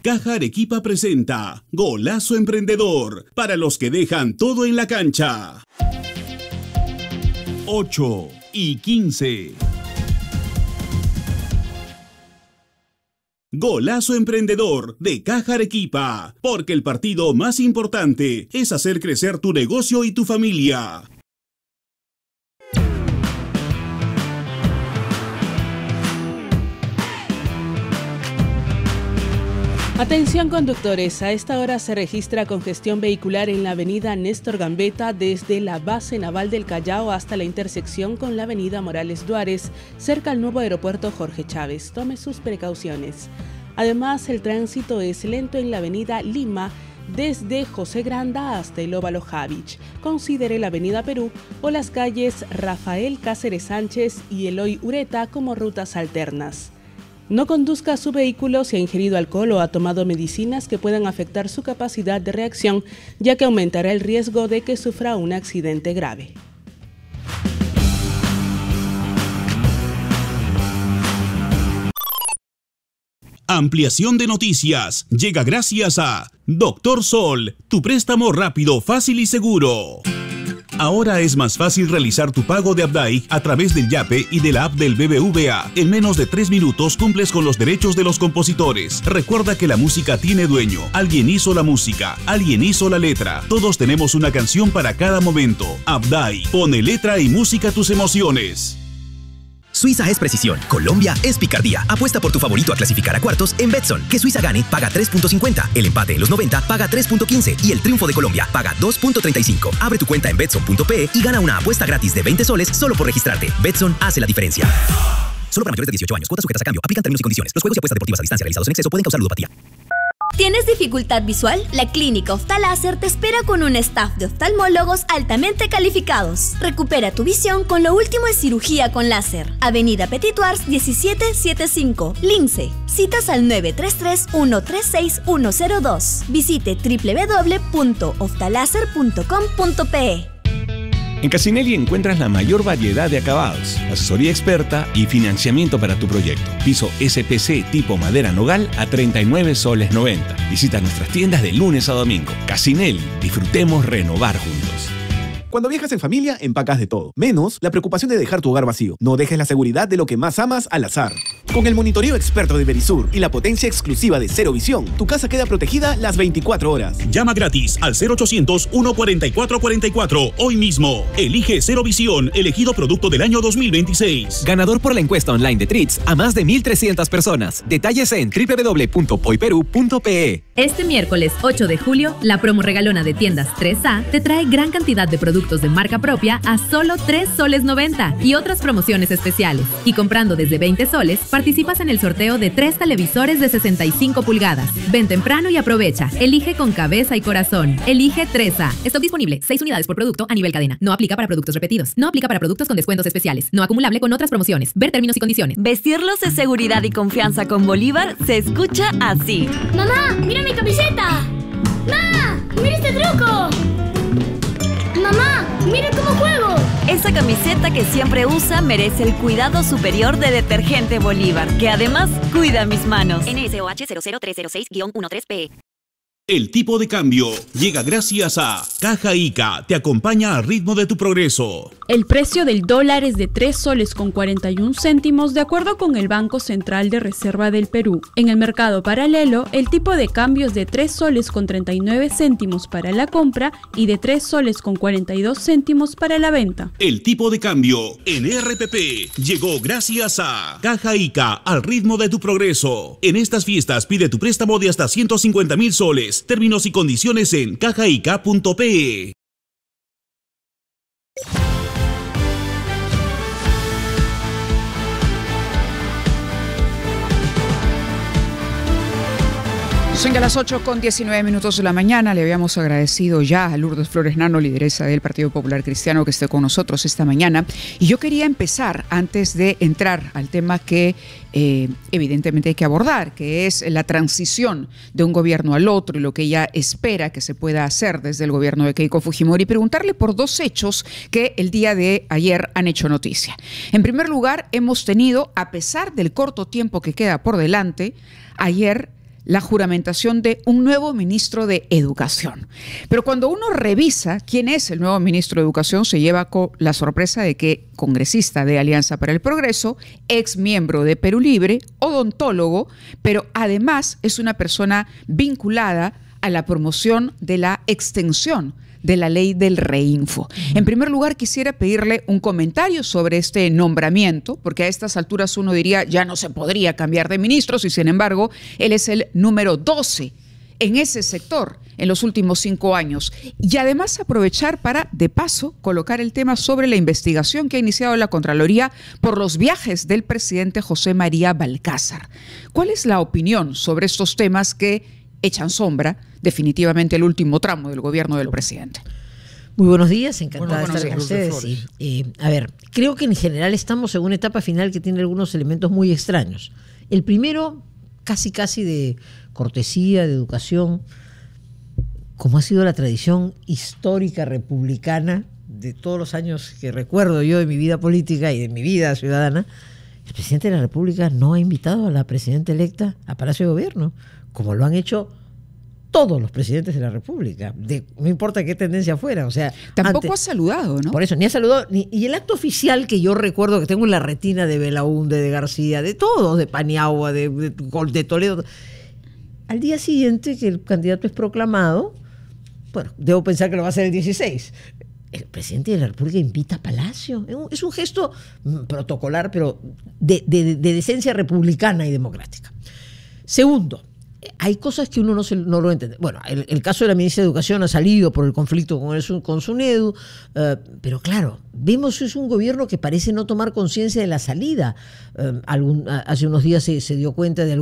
Caja Arequipa presenta Golazo Emprendedor, para los que dejan todo en la cancha. 8:15. Golazo Emprendedor de Caja Arequipa, porque el partido más importante es hacer crecer tu negocio y tu familia. Atención conductores, a esta hora se registra congestión vehicular en la avenida Néstor Gambetta desde la base naval del Callao hasta la intersección con la avenida Morales Duárez, cerca al nuevo aeropuerto Jorge Chávez. Tome sus precauciones. Además, el tránsito es lento en la avenida Lima desde José Granda hasta el óvalo Javich. Considere la avenida Perú o las calles Rafael Cáceres Sánchez y Eloy Ureta como rutas alternas. No conduzca su vehículo si ha ingerido alcohol o ha tomado medicinas que puedan afectar su capacidad de reacción, ya que aumentará el riesgo de que sufra un accidente grave. Ampliación de noticias llega gracias a Doctor Sol, tu préstamo rápido, fácil y seguro. Ahora es más fácil realizar tu pago de Abdai a través del Yape y de la app del BBVA. En menos de 3 minutos cumples con los derechos de los compositores. Recuerda que la música tiene dueño. Alguien hizo la música, alguien hizo la letra. Todos tenemos una canción para cada momento. Abdai, pone letra y música a tus emociones. Suiza es precisión, Colombia es picardía. Apuesta por tu favorito a clasificar a cuartos en Betson. Que Suiza gane, paga 3.50. El empate en los 90, paga 3.15. Y el triunfo de Colombia, paga 2.35. Abre tu cuenta en Betson.pe y gana una apuesta gratis de 20 soles solo por registrarte. Betson hace la diferencia. Solo para mayores de 18 años. Cuotas sujetas a cambio. Aplican términos y condiciones. Los juegos y apuestas deportivas a distancia realizados en exceso pueden causar ludopatía. ¿Tienes dificultad visual? La Clínica Oftaláser te espera con un staff de oftalmólogos altamente calificados. Recupera tu visión con lo último en cirugía con láser. Avenida Petituars 1775, Lince. Citas al 933-136-102. Visite www.oftaláser.com.pe. En Casinelli encuentras la mayor variedad de acabados, asesoría experta y financiamiento para tu proyecto. Piso SPC tipo madera nogal a 39 soles 90. Visita nuestras tiendas de lunes a domingo. Casinelli, disfrutemos renovar juntos. Cuando viajas en familia, empacas de todo, menos la preocupación de dejar tu hogar vacío. No dejes la seguridad de lo que más amas al azar. Con el monitoreo experto de Verisur y la potencia exclusiva de Cero Visión, tu casa queda protegida las 24 horas. Llama gratis al 0800-144-44 hoy mismo. Elige Cero Visión, elegido producto del año 2026. Ganador por la encuesta online de Trits a más de 1.300 personas. Detalles en www.poiperu.pe. Este miércoles 8 de julio, la promo regalona de tiendas 3A te trae gran cantidad de productos de marca propia a solo 3 soles 90 y otras promociones especiales. Y comprando desde 20 soles, participas en el sorteo de 3 televisores de 65 pulgadas. Ven temprano y aprovecha. Elige con cabeza y corazón. Elige 3A. Stock disponible, 6 unidades por producto a nivel cadena. No aplica para productos repetidos. No aplica para productos con descuentos especiales. No acumulable con otras promociones. Ver términos y condiciones. Vestirlos de seguridad y confianza con Bolívar se escucha así. ¡Mamá, mira mi camiseta! ¡Mamá, mira este truco! ¡Mamá, mira cómo juego! Esa camiseta que siempre usa merece el cuidado superior de Detergente Bolívar, que además cuida mis manos. NSOH 00306-13P. El tipo de cambio llega gracias a Caja Ica, te acompaña al ritmo de tu progreso. El precio del dólar es de 3 soles con 41 céntimos de acuerdo con el Banco Central de Reserva del Perú. En el mercado paralelo, el tipo de cambio es de 3 soles con 39 céntimos para la compra y de 3 soles con 42 céntimos para la venta. El tipo de cambio en RPP llegó gracias a Caja Ica, al ritmo de tu progreso. En estas fiestas pide tu préstamo de hasta 150,000 soles. Términos y condiciones en cajaica.pe. Son ya las 8:19 de la mañana. Le habíamos agradecido ya a Lourdes Flores Nano, lideresa del Partido Popular Cristiano, que esté con nosotros esta mañana. Y yo quería empezar, antes de entrar al tema que evidentemente hay que abordar, que es la transición de un gobierno al otro y lo que ella espera que se pueda hacer desde el gobierno de Keiko Fujimori, preguntarle por dos hechos que el día de ayer han hecho noticia. En primer lugar, hemos tenido, a pesar del corto tiempo que queda por delante, ayer la juramentación de un nuevo ministro de Educación. Pero cuando uno revisa quién es el nuevo ministro de Educación, se lleva con la sorpresa de que congresista de Alianza para el Progreso, ex miembro de Perú Libre, odontólogo, pero además es una persona vinculada a la promoción de la extensión de la ley del Reinfo. En primer lugar, quisiera pedirle un comentario sobre este nombramiento, porque a estas alturas uno diría ya no se podría cambiar de ministros y sin embargo él es el número 12 en ese sector en los últimos 5 años. Y además aprovechar para, de paso, colocar el tema sobre la investigación que ha iniciado la Contraloría por los viajes del presidente José María Balcázar. ¿Cuál es la opinión sobre estos temas que echan sombra definitivamente el último tramo del gobierno del presidente? Muy buenos días, encantada de estar con ustedes. A ver, creo que en general estamos en una etapa final que tiene algunos elementos muy extraños. El primero, casi de cortesía, de educación, como ha sido la tradición histórica republicana de todos los años que recuerdo yo de mi vida política y de mi vida ciudadana. El presidente de la República no ha invitado a la presidenta electa a Palacio de Gobierno, como lo han hecho todos los presidentes de la República, no importa qué tendencia fuera. O sea, tampoco ha saludado, ¿no? Por eso, ni ha saludado. Y el acto oficial que yo recuerdo, que tengo en la retina de Belaúnde, de García, de todos, de Paniagua, de Toledo, al día siguiente que el candidato es proclamado, bueno, debo pensar que lo va a hacer el 16. El presidente de la República invita a Palacio. Es un gesto protocolar, pero de decencia republicana y democrática. Segundo, hay cosas que uno no lo entiende. Bueno, el caso de la ministra de Educación ha salido por el conflicto con SUNEDU, pero claro, vemos es un gobierno que parece no tomar conciencia de la salida. Hace unos días se dio cuenta de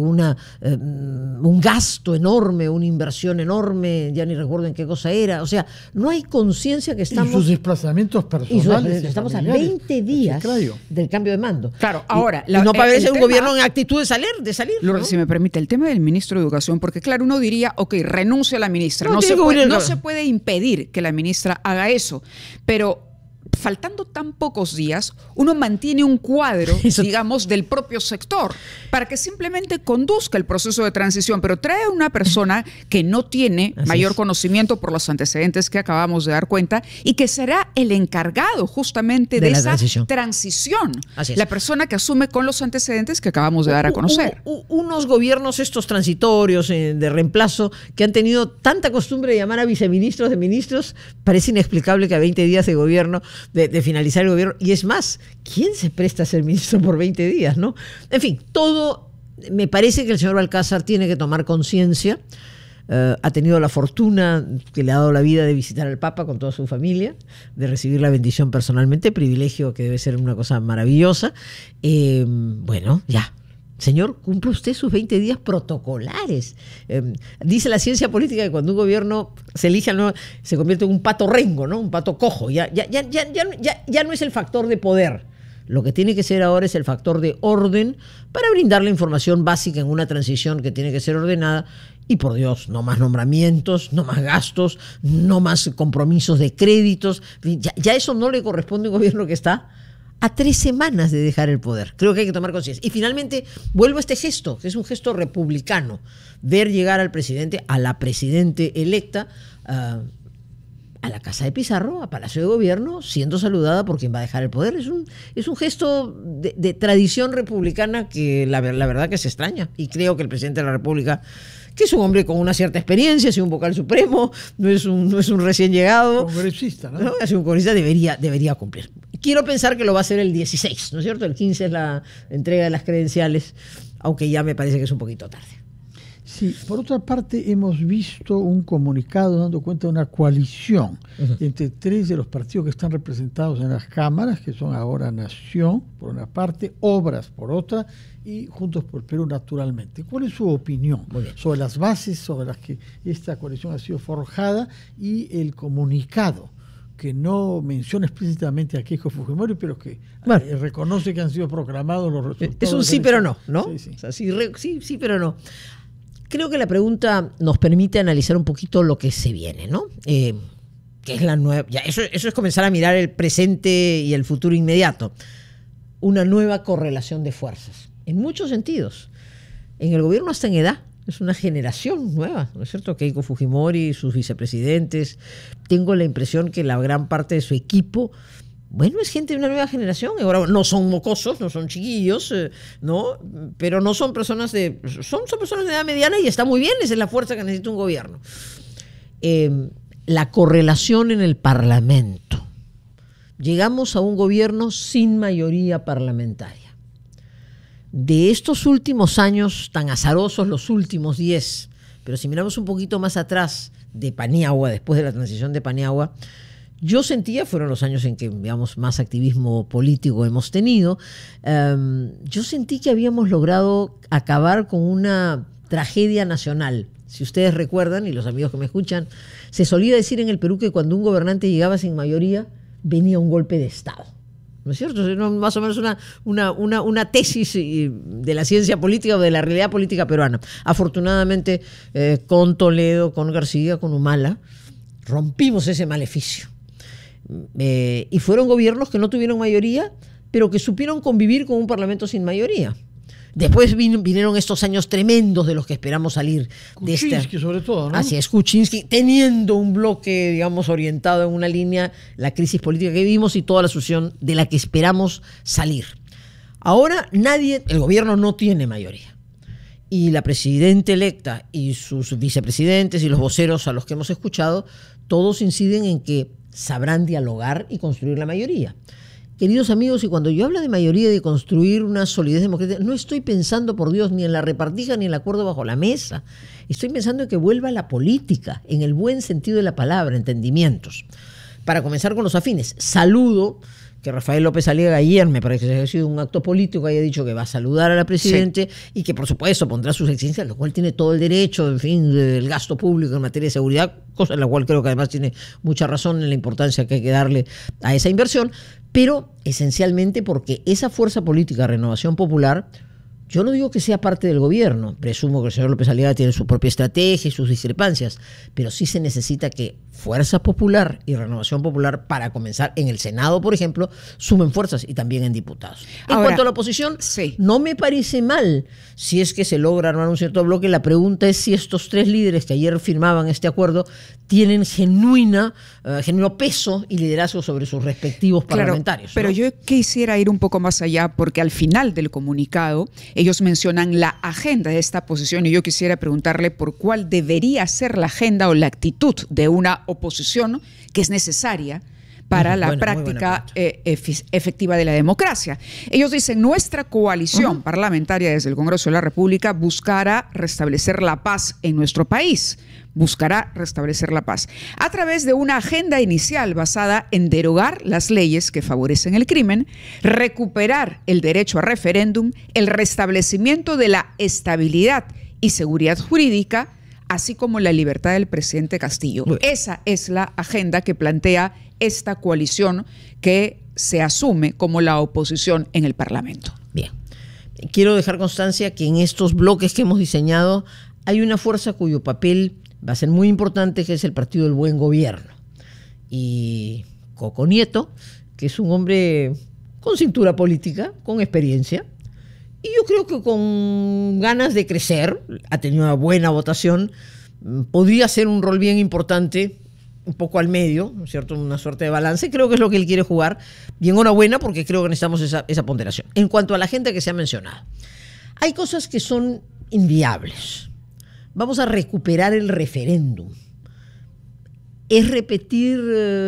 un gasto enorme, una inversión enorme, ya ni recuerdo en qué cosa era. O sea, no hay conciencia que estamos... Y sus desplazamientos personales. Estamos a 20 días del cambio de mando. Claro, ahora... Y no parece un gobierno en actitud de salir. Lourdes, ¿no? Si me permite, el tema del ministro de Educación, porque claro, uno diría, ok, renuncia a la ministra. No se puede impedir que la ministra haga eso, pero faltando tan pocos días, uno mantiene un cuadro, digamos, del propio sector para que simplemente conduzca el proceso de transición, pero trae una persona que no tiene mayor conocimiento por los antecedentes que acabamos de dar cuenta y que será el encargado justamente de esa transición. La persona que asume con los antecedentes que acabamos de dar a conocer. Unos gobiernos estos transitorios de reemplazo que han tenido tanta costumbre de llamar a viceministros de ministros, parece inexplicable que a 20 días de gobierno de finalizar el gobierno, y es más, ¿quién se presta a ser ministro por 20 días, no? En fin, todo, me parece que el señor Balcázar tiene que tomar conciencia. Ha tenido la fortuna que le ha dado la vida de visitar al Papa con toda su familia, de recibir la bendición personalmente, privilegio que debe ser una cosa maravillosa. Bueno, ya. Señor, cumple usted sus 20 días protocolares. Dice la ciencia política que cuando un gobierno se elige al nuevo, se convierte en un pato rengo, ¿no? Un pato cojo. Ya no es el factor de poder. Lo que tiene que ser ahora es el factor de orden para brindar la información básica en una transición que tiene que ser ordenada. Y por Dios, no más nombramientos, no más gastos, no más compromisos de créditos. Ya eso no le corresponde a un gobierno que está a 3 semanas de dejar el poder. Creo que hay que tomar conciencia. Y finalmente vuelvo a este gesto, que es un gesto republicano, ver llegar al presidente, a la presidente electa, a la casa de Pizarro, a Palacio de Gobierno, siendo saludada por quien va a dejar el poder. Es un gesto de tradición republicana que la verdad que se extraña. Y creo que el presidente de la República, que es un hombre con una cierta experiencia, es un vocal supremo, no es un recién llegado. Congresista, ¿no? Es un congresista, debería cumplir. Quiero pensar que lo va a hacer el 16, ¿no es cierto? El 15 es la entrega de las credenciales, aunque ya me parece que es un poquito tarde. Sí, por otra parte hemos visto un comunicado dando cuenta de una coalición entre 3 de los partidos que están representados en las cámaras, que son ahora Nación, por una parte, Obras, por otra, y Juntos por el Perú, naturalmente. ¿Cuál es su opinión sobre las bases sobre las que esta coalición ha sido forjada y el comunicado que no menciona explícitamente a Keiko Fujimori, pero que reconoce que han sido proclamados los resultados? Es un sí pero no, ¿no? Sí. O sea, sí pero no. Creo que la pregunta nos permite analizar un poquito lo que se viene, ¿no? Que es la nueva... Eso es comenzar a mirar el presente y el futuro inmediato. Una nueva correlación de fuerzas, en muchos sentidos. En el gobierno hasta en edad. Es una generación nueva, ¿no es cierto? Keiko Fujimori, sus vicepresidentes. Tengo la impresión que la gran parte de su equipo, bueno, es gente de una nueva generación. Ahora no son mocosos, no son chiquillos, ¿no? Pero no son personas son personas de edad mediana y está muy bien, esa es la fuerza que necesita un gobierno. La correlación en el Parlamento. Llegamos a un gobierno sin mayoría parlamentaria. De estos últimos años tan azarosos, los últimos 10, pero si miramos un poquito más atrás de Paniagua, después de la transición de Paniagua, yo sentía, fueron los años en que, digamos, más activismo político hemos tenido, yo sentí que habíamos logrado acabar con una tragedia nacional. Si ustedes recuerdan, y los amigos que me escuchan, se solía decir en el Perú que cuando un gobernante llegaba sin mayoría, venía un golpe de Estado. ¿No es cierto? Más o menos una tesis de la ciencia política o de la realidad política peruana. Afortunadamente, con Toledo, con García, con Humala, rompimos ese maleficio. Y fueron gobiernos que no tuvieron mayoría, pero que supieron convivir con un parlamento sin mayoría. Después vinieron estos años tremendos de los que esperamos salir. Kuczynski sobre todo, ¿no? Así es, Kuczynski, teniendo un bloque, digamos, orientado en una línea, la crisis política que vivimos y toda la solución de la que esperamos salir. Ahora el gobierno no tiene mayoría. Y la presidenta electa y sus vicepresidentes y los voceros a los que hemos escuchado, todos inciden en que sabrán dialogar y construir la mayoría. Queridos amigos, y cuando yo hablo de mayoría, de construir una solidez democrática, no estoy pensando, por Dios, ni en la repartija ni en el acuerdo bajo la mesa. Estoy pensando en que vuelva la política, en el buen sentido de la palabra, entendimientos. Para comenzar con los afines, saludo que Rafael López Aliaga ayer, me parece que ha sido un acto político, haya dicho que va a saludar a la Presidenta, sí, y que por supuesto pondrá sus exigencias, lo cual tiene todo el derecho, en fin, del gasto público en materia de seguridad, cosa en la cual creo que además tiene mucha razón en la importancia que hay que darle a esa inversión, pero esencialmente porque esa fuerza política, Renovación Popular, yo no digo que sea parte del gobierno, presumo que el señor López Aliaga tiene su propia estrategia y sus discrepancias, pero sí se necesita que Fuerza Popular y Renovación Popular, para comenzar en el Senado, por ejemplo, sumen fuerzas y también en diputados. En cuanto a la oposición, sí, no me parece mal si es que se logra armar un cierto bloque. La pregunta es si estos tres líderes que ayer firmaban este acuerdo tienen genuino peso y liderazgo sobre sus respectivos parlamentarios. Pero ¿no? Yo quisiera ir un poco más allá, porque al final del comunicado ellos mencionan la agenda de esta posición y yo quisiera preguntarle por cuál debería ser la agenda o la actitud de una oposición que es necesaria para la práctica efectiva de la democracia. Ellos dicen, nuestra coalición parlamentaria desde el Congreso de la República buscará restablecer la paz en nuestro país. Buscará restablecer la paz a través de una agenda inicial basada en derogar las leyes que favorecen el crimen, recuperar el derecho a referéndum, el restablecimiento de la estabilidad y seguridad jurídica, así como la libertad del presidente Castillo. Esa es la agenda que plantea esta coalición que se asume como la oposición en el Parlamento. Bien. Quiero dejar constancia que en estos bloques que hemos diseñado hay una fuerza cuyo papel va a ser muy importante, que es el Partido del Buen Gobierno. Y Coco Nieto, que es un hombre con cintura política, con experiencia, y yo creo que con ganas de crecer, ha tenido una buena votación, podría ser un rol bien importante, un poco al medio, ¿no es cierto? Una suerte de balance, creo que es lo que él quiere jugar. Y enhorabuena, porque creo que necesitamos esa ponderación. En cuanto a la gente que se ha mencionado, hay cosas que son inviables. Vamos a recuperar el referéndum. Es repetir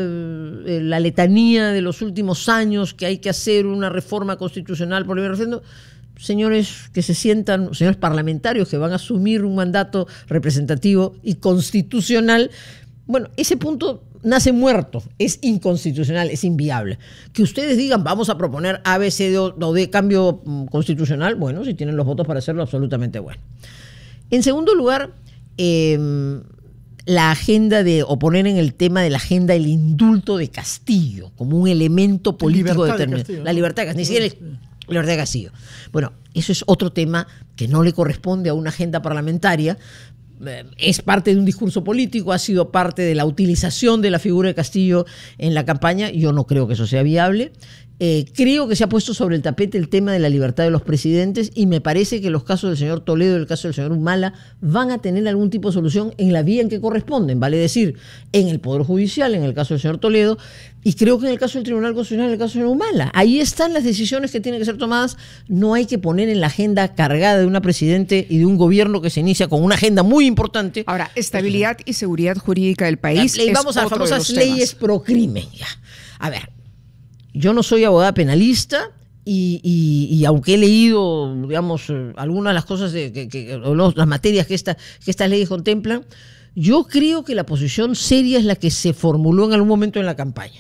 la letanía de los últimos años, que hay que hacer una reforma constitucional por el referéndum. Señores que se sientan, señores parlamentarios que van a asumir un mandato representativo y constitucional, bueno, ese punto nace muerto, es inconstitucional, es inviable. Que ustedes digan, vamos a proponer A, B, C o D cambio constitucional, bueno, si tienen los votos para hacerlo, absolutamente bueno. En segundo lugar, la agenda o poner en el tema de la agenda el indulto de Castillo como un elemento político determinante. La libertad de Castillo, ni siquiera la libertad de Castillo. Bueno, eso es otro tema que no le corresponde a una agenda parlamentaria. Es parte de un discurso político, ha sido parte de la utilización de la figura de Castillo en la campaña. Yo no creo que eso sea viable. Creo que se ha puesto sobre el tapete el tema de la libertad de los presidentes y me parece que los casos del señor Toledo y el caso del señor Humala van a tener algún tipo de solución en la vía en que corresponden, vale decir, en el Poder Judicial, en el caso del señor Toledo, y creo que en el caso del Tribunal Constitucional, en el caso del señor Humala. Ahí están las decisiones que tienen que ser tomadas. No hay que poner en la agenda cargada de una presidente y de un gobierno que se inicia con una agenda muy importante. Ahora, estabilidad y seguridad jurídica del país. Vamos a las famosas leyes pro crimen. Ya. A ver, yo no soy abogada penalista y aunque he leído, digamos, algunas de las cosas, las materias que estas leyes contemplan, yo creo que la posición seria es la que se formuló en algún momento en la campaña.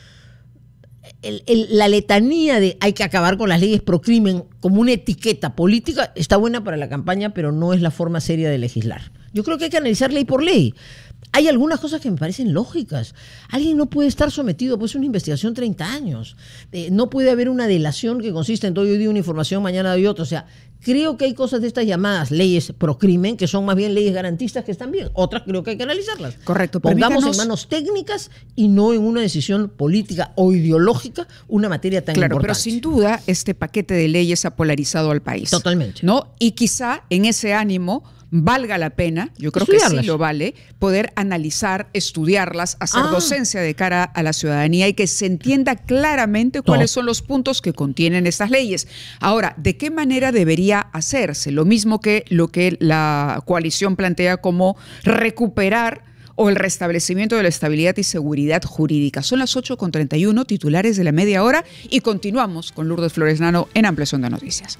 La letanía de hay que acabar con las leyes pro crimen como una etiqueta política está buena para la campaña, pero no es la forma seria de legislar. Yo creo que hay que analizar ley por ley. Hay algunas cosas que me parecen lógicas. Alguien no puede estar sometido pues, a una investigación 30 años. No puede haber una delación que consiste en hoy día una información, mañana doy otra. O sea, creo que hay cosas de estas llamadas leyes pro crimen que son más bien leyes garantistas que están bien. Otras creo que hay que analizarlas. Correcto. Pongamos en manos técnicas y no en una decisión política o ideológica una materia tan importante. Pero sin duda este paquete de leyes ha polarizado al país. Totalmente. ¿No? Y quizá en ese ánimo valga la pena, yo creo que sí lo vale, poder analizar, estudiarlas, hacer docencia de cara a la ciudadanía y que se entienda claramente cuáles son los puntos que contienen estas leyes. Ahora, ¿de qué manera debería hacerse? Lo mismo que lo que la coalición plantea como recuperar o el restablecimiento de la estabilidad y seguridad jurídica. Son las 8:31, titulares de la media hora, y continuamos con Lourdes Flores Nano en Ampliación de Noticias.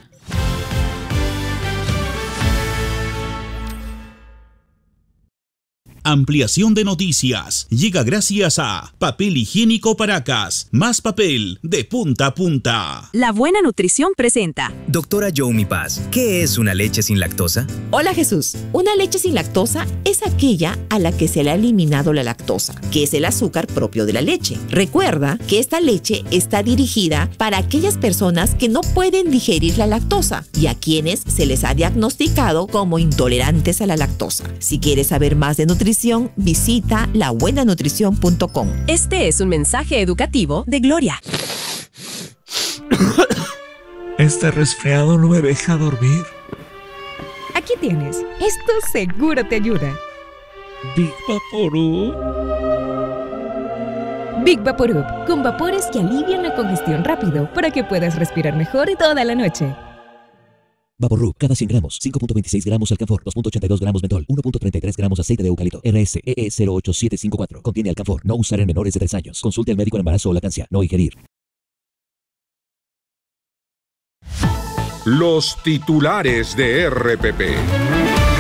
Ampliación de noticias llega gracias a Papel Higiénico Paracas, más papel de punta a punta. La Buena Nutrición presenta. Doctora Youmi Paz, ¿qué es una leche sin lactosa? Hola Jesús, una leche sin lactosa es aquella a la que se le ha eliminado la lactosa, que es el azúcar propio de la leche. Recuerda que esta leche está dirigida para aquellas personas que no pueden digerir la lactosa y a quienes se les ha diagnosticado como intolerantes a la lactosa. Si quieres saber más de nutrición, visita labuenanutrición.com. Este es un mensaje educativo de Gloria. Este resfriado no me deja dormir. Aquí tienes. Esto seguro te ayuda. Big Vaporub. Big Vaporub, con vapores que alivian la congestión rápido para que puedas respirar mejor toda la noche. Vaporub, cada 100 gramos, 5.26 gramos alcanfor, 2.82 gramos mentol, 1.33 gramos aceite de eucalipto, RSEE 08754. Contiene alcanfor, no usar en menores de 3 años. Consulte al médico en embarazo o lactancia, no ingerir. Los titulares de RPP.